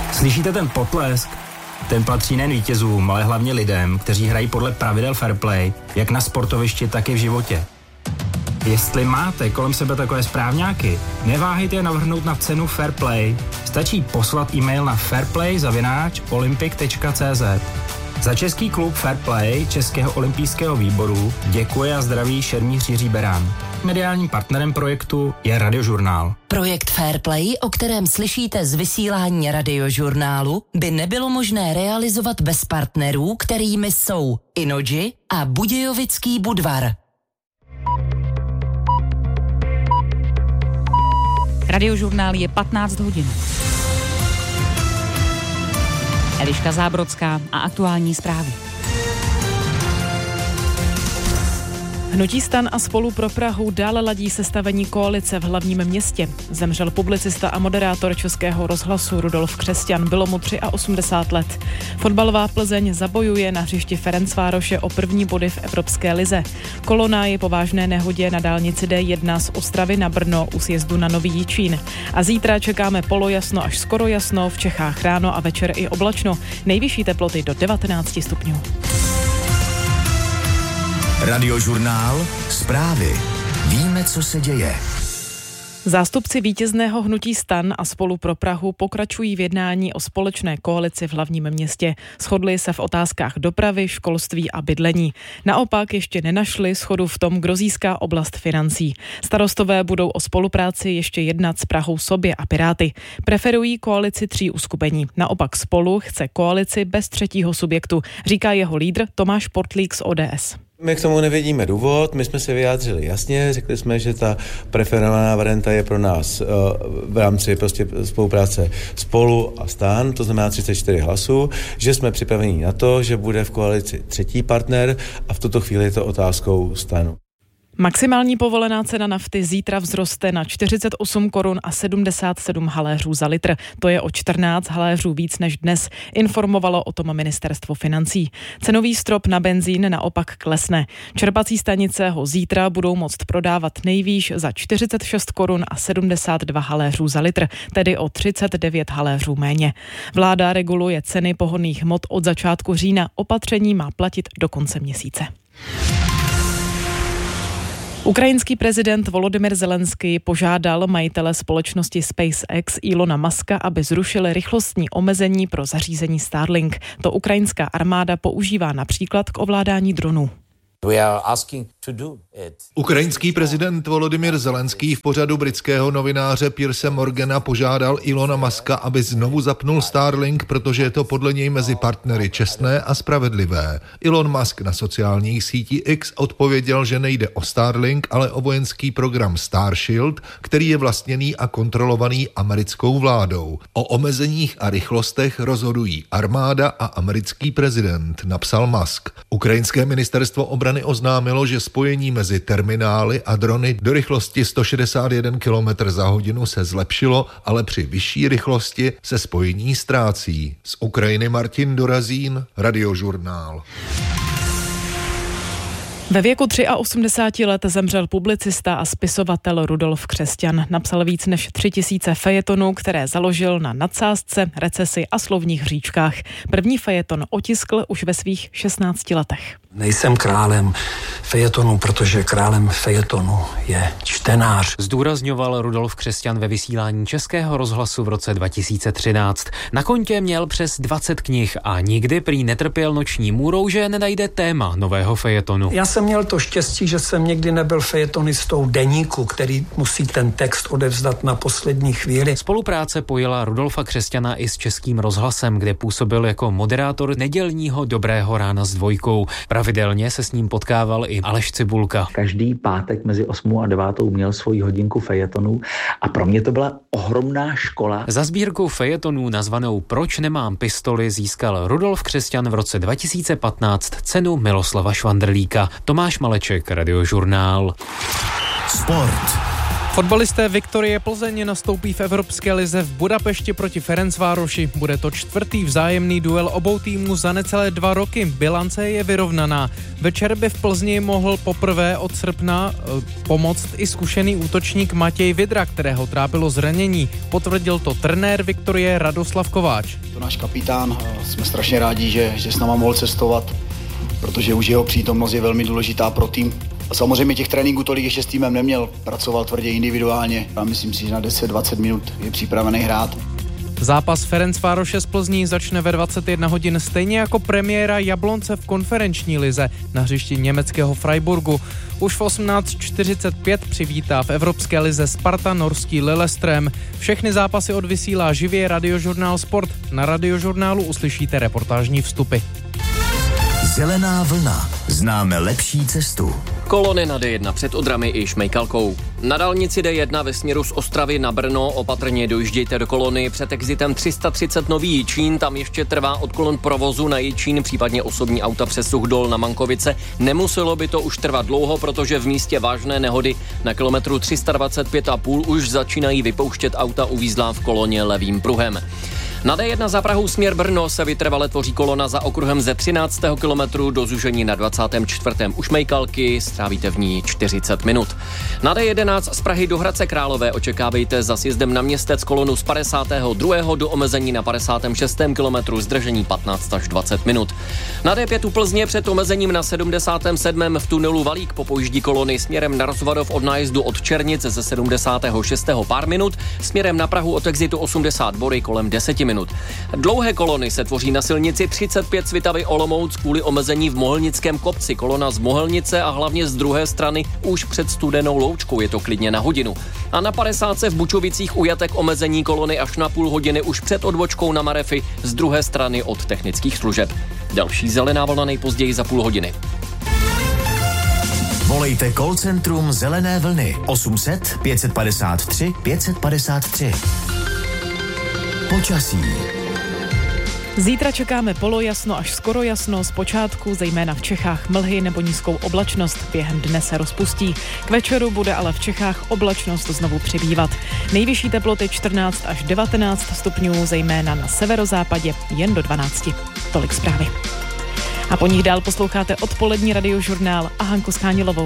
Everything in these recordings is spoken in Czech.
Slyšíte ten potlesk? Ten patří nejen vítězům, ale hlavně lidem, kteří hrají podle pravidel fair play, jak na sportovišti, tak i v životě. Jestli máte kolem sebe takové správňáky, neváhejte je navrhnout na cenu Fair Play. Stačí poslat e-mail na fairplay@olympic.cz. Za český klub Fair Play Českého olympijského výboru děkuje a zdraví šermíř Jiří Berán. Mediálním partnerem projektu je Radiožurnál. Projekt Fair Play, o kterém slyšíte z vysílání Radiožurnálu, by nebylo možné realizovat bez partnerů, kterými jsou Innogy a Budějovický Budvar. Radiožurnál je 15 hodin. Eliška Zábrodská a aktuální zprávy. Hnutí STAN a Spolu pro Prahu dále ladí sestavení koalice v hlavním městě. Zemřel publicista a moderátor Českého rozhlasu Rudolf Křesťan, bylo mu 83 let. Fotbalová Plzeň zabojuje na hřišti Ferencvároše o první body v Evropské lize. Kolona je po vážné nehodě na dálnici D1 z Ostravy na Brno u sjezdu na Nový Jičín. A zítra čekáme polojasno až skoro jasno, v Čechách ráno a večer i oblačno. Nejvyšší teploty do 19 stupňů. Radiožurnál, zprávy. Víme, co se děje. Zástupci vítězného hnutí STAN a Spolu pro Prahu pokračují v jednání o společné koalici v hlavním městě. Shodli se v otázkách dopravy, školství a bydlení. Naopak ještě nenašli shodu v tom, kdo získá oblast financí. Starostové budou o spolupráci ještě jednat s Prahou sobě a Piráty. Preferují koalici 3 uskupení. Naopak Spolu chce koalici bez třetího subjektu, říká jeho lídr Tomáš Portlík z ODS. My k tomu nevidíme důvod, my jsme se vyjádřili jasně, řekli jsme, že ta preferovaná varianta je pro nás v rámci prostě spolupráce Spolu a STAN, to znamená 34 hlasů, že jsme připraveni na to, že bude v koalici třetí partner a v tuto chvíli je to otázkou STANu. Maximální povolená cena nafty zítra vzroste na 48 korun a 77 haléřů za litr. To je o 14 haléřů víc než dnes, informovalo o tom ministerstvo financí. Cenový strop na benzín naopak klesne. Čerpací stanice ho zítra budou moct prodávat nejvýš za 46 korun a 72 haléřů za litr, tedy o 39 haléřů méně. Vláda reguluje ceny pohonných hmot od začátku října. Opatření má platit do konce měsíce. Ukrajinský prezident Volodymyr Zelenský požádal majitele společnosti SpaceX Ilona Muska, aby zrušili rychlostní omezení pro zařízení Starlink. To ukrajinská armáda používá například k ovládání dronů. Ukrajinský prezident Volodymyr Zelenský v pořadu britského novináře Pierce Morgana požádal Ilona Muska, aby znovu zapnul Starlink, protože je to podle něj mezi partnery čestné a spravedlivé. Elon Musk na sociálních sítích X odpověděl, že nejde o Starlink, ale o vojenský program Starshield, který je vlastněný a kontrolovaný americkou vládou. O omezeních a rychlostech rozhodují armáda a americký prezident, napsal Musk. Ukrajinské ministerstvo obrany oznámilo, že spojení mezi terminály a drony do rychlosti 161 km za hodinu se zlepšilo, ale při vyšší rychlosti se spojení ztrácí. Z Ukrajiny Martin Dorazín, Radiožurnál. Ve věku 83 let zemřel publicista a spisovatel Rudolf Křesťan. Napsal víc než 3000 fejetonů, které založil na nadsázce, recesi a slovních hříčkách. První fejeton otiskl už ve svých 16 letech. Nejsem králem fejetonu, protože králem fejetonu je čtenář. Zdůrazňoval Rudolf Křesťan ve vysílání Českého rozhlasu v roce 2013. Na kontě měl přes 20 knih a nikdy prý netrpěl noční můrou, že nenajde téma nového fejetonu. Já jsem měl to štěstí, že jsem někdy nebyl fejetonistou deníku, který musí ten text odevzdat na poslední chvíli. Spolupráce pojila Rudolfa Křesťana i s Českým rozhlasem, kde působil jako moderátor nedělního Dobrého rána s Dvojkou. Pravidelně se s ním potkával i Aleš Cibulka. Každý pátek mezi 8 a 9 měl svoji hodinku fejetonů a pro mě to byla ohromná škola. Za sbírku fejetonů nazvanou Proč nemám pistoli získal Rudolf Křesťan v roce 2015 cenu Miloslava Švandrlíka. Tomáš Maleček, Radiožurnál. Sport. Fotbalisté Viktorie Plzeň nastoupí v Evropské lize v Budapešti proti Ferencvároši. Bude to 4. vzájemný duel obou týmů za necelé 2 roky. Bilance je vyrovnaná. Večer by v Plzni mohl poprvé od srpna pomoct i zkušený útočník Matěj Vidra, kterého trápilo zranění. Potvrdil to trenér Viktorie Radoslav Kováč. To náš kapitán, jsme strašně rádi, že s náma mohl cestovat, protože už jeho přítomnost je velmi důležitá pro tým. A samozřejmě těch tréninků tolik ještě s týmem neměl, pracoval tvrdě individuálně a myslím si, že na 10-20 minut je připravený hrát. Zápas Ferencvároše z Plzní začne ve 21 hodin, stejně jako premiéra Jablonce v konferenční lize na hřišti německého Freiburgu. Už v 18:45 přivítá v Evropské lize Sparta norský Lillestrøm. Všechny zápasy odvysílá živě Radiožurnál Sport. Na Radiožurnálu uslyšíte reportážní vstupy. Zelená vlna. Známe lepší cestu. Kolony na D1 před Odrami i Šmejkalkou. Na dálnici D1 ve směru z Ostravy na Brno opatrně dojíždějte do kolony před exitem 330 Nový Jičín. Tam ještě trvá odklon provozu na Jičín, případně osobní auta přes Suchdol na Mankovice. Nemuselo by to už trvat dlouho, protože v místě vážné nehody na kilometru 325,5 už začínají vypouštět auta uvízlá v koloně levým pruhem. Na D1 za Prahou směr Brno se vytrvale tvoří kolona za okruhem ze 13. kilometru do zužení na 24. u Šmejkalky, strávíte v ní 40 minut. Na D11 z Prahy do Hradce Králové očekávejte za sjezdem na Městec kolonu z 52. do omezení na 56. kilometru, zdržení 15 až 20 minut. Na D5 u Plzně před omezením na 77. v tunelu Valík popojíždí kolony směrem na Rozvadov od nájezdu od Černic ze 76. pár minut, směrem na Prahu od exitu 80 Bory kolem 10 minut. Dlouhé kolony se tvoří na silnici 35 Svitavy Olomouc kvůli omezení v Mohelnickém kopci. Kolona z Mohelnice a hlavně z druhé strany už před Studenou Loučkou, je to klidně na hodinu. A na 50 v Bučovicích u Jatek omezení kolony až na půl hodiny už před odbočkou na Marefy z druhé strany od technických služeb. Další zelená vlna nejpozději za půl hodiny. Volejte call centrum Zelené vlny 800 553 553. Počasí. Zítra čekáme polojasno až skoro jasno, zpočátku zejména v Čechách mlhy nebo nízkou oblačnost, během dne se rozpustí. K večeru bude ale v Čechách oblačnost znovu přibývat. Nejvyšší teploty 14 až 19 stupňů, zejména na severozápadě jen do 12. Tolik zprávy. A po nich dál posloucháte odpolední Radiožurnál a Hanku Schánilovou.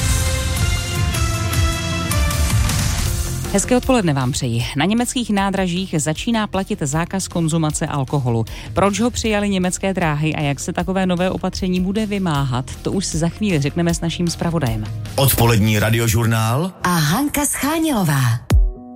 Hezké odpoledne vám přeji. Na německých nádražích začíná platit zákaz konzumace alkoholu. Proč ho přijali německé dráhy a jak se takové nové opatření bude vymáhat, to už si za chvíli řekneme s naším zpravodajem. Odpolední Radiožurnál a Hanka Schánilová.